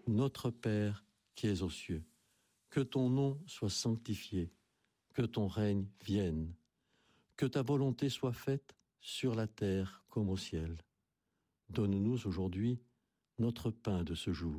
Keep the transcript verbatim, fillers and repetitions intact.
Notre Père qui es aux cieux, que ton nom soit sanctifié, que ton règne vienne, que ta volonté soit faite sur la terre comme au ciel. Donne-nous aujourd'hui notre pain de ce jour.